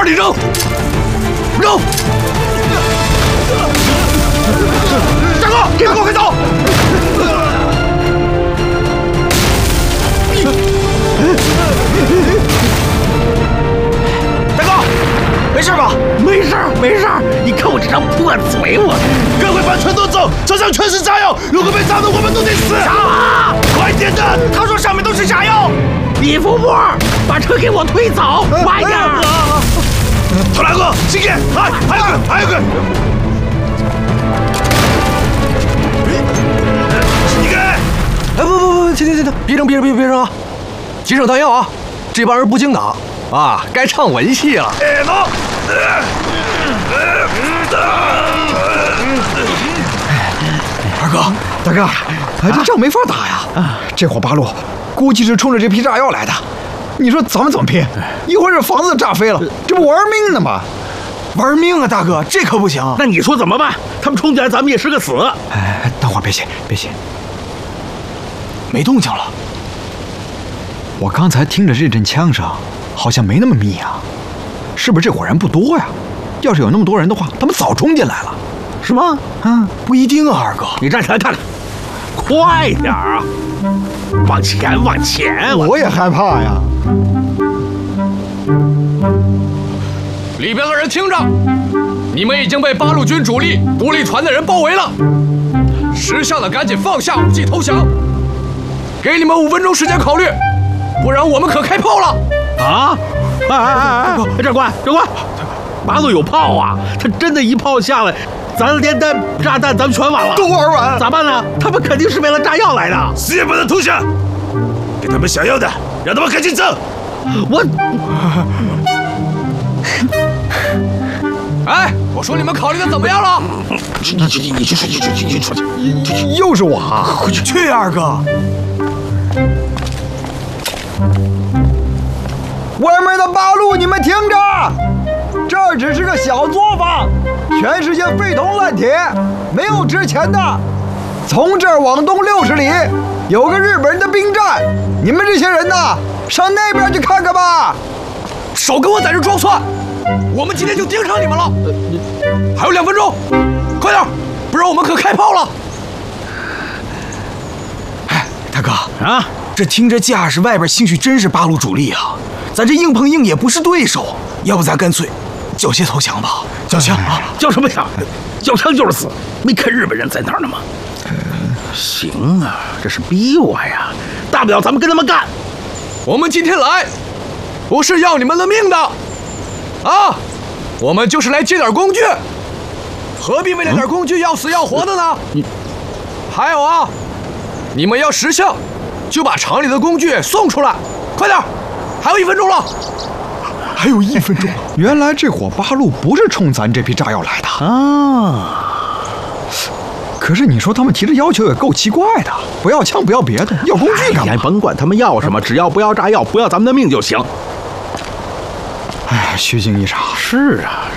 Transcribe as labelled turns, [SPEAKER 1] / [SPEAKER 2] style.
[SPEAKER 1] 里扔！扔！大哥，你们给我快走！大哥，没事吧？
[SPEAKER 2] 没事，没事。你看我这张破嘴，我
[SPEAKER 1] 赶快把船都走，车上全是炸药，如果被炸到，我们都得死！
[SPEAKER 2] 啥？
[SPEAKER 1] 快点的！
[SPEAKER 2] 他说上面都是炸药。李福波，把车给我推走，快点！
[SPEAKER 1] 头大哥，行给，还有个。你给！
[SPEAKER 3] 哎不，停，别扔啊！节省弹药啊！这帮人不经打啊，该唱文戏了。
[SPEAKER 4] 二哥，大哥，这仗没法打呀！这伙八路估计是冲着这批炸药来的。你说咱们怎么拼？一会儿这房子炸飞了，这不玩命呢吗？
[SPEAKER 5] 玩命啊，大哥，这可不行。
[SPEAKER 2] 那你说怎么办？他们冲进来，咱们也是个死。
[SPEAKER 4] 哎，大伙别急，
[SPEAKER 5] 没动静了。
[SPEAKER 4] 我刚才听着这阵枪声，好像没那么密啊，是不是这伙人不多呀？要是有那么多人的话，他们早冲进来了。
[SPEAKER 2] 是吗？
[SPEAKER 5] 不一定啊，二哥。
[SPEAKER 2] 你站起来看看，快点啊！往前！
[SPEAKER 4] 我也害怕呀。
[SPEAKER 3] 里边的人听着，你们已经被八路军主力独立团的人包围了，识相的赶紧放下武器投降，给你们5分钟时间考虑，不然我们可开炮了！
[SPEAKER 2] 啊！哎，长官，八路有炮啊！他真的一炮下来，咱连弹炸弹咱们全完了，
[SPEAKER 5] 都玩完，
[SPEAKER 2] 咋办呢？他们肯定是为了炸药来的，
[SPEAKER 1] 死也不能投降，给他们想要的，让他们赶紧走。
[SPEAKER 3] 哎，我说你们考虑的怎么样了？
[SPEAKER 1] 你出去！
[SPEAKER 4] 又是我啊！
[SPEAKER 5] 去二哥。
[SPEAKER 4] 外面的八路，你们听着，这只是个小作坊，全世界废铜烂铁，没有值钱的。从这儿往东60里，有个日本人的兵站，你们这些人呐，上那边去看看吧。
[SPEAKER 3] 少跟我在这装蒜！我们今天就盯上你们了。还有2分钟，快点，不然我们可开炮了。
[SPEAKER 5] 哎，大哥
[SPEAKER 2] 啊，
[SPEAKER 5] 这听着架势，外边兴许真是八路主力啊，咱这硬碰硬也不是对手，要不咱干脆缴械投降吧？缴枪啊！
[SPEAKER 2] 叫什么枪？叫枪就是死！没看日本人在那儿呢吗？行啊，这是逼我呀！大不了咱们跟他们干。
[SPEAKER 3] 我们今天来，不是要你们的命的，啊，我们就是来借点工具，何必为了点工具要死要活的呢？还有啊，你们要识相，就把厂里的工具送出来，快点，还有1分钟了。
[SPEAKER 4] 还有1分钟，原来这伙八路不是冲咱这批炸药来的
[SPEAKER 2] 啊！
[SPEAKER 4] 可是你说他们提的要求也够奇怪的，不要枪，不要别的，要工具干嘛？
[SPEAKER 2] 甭管他们要什么，只要不要炸药，不要咱们的命就行。
[SPEAKER 4] 哎，虚惊一场。
[SPEAKER 2] 是啊。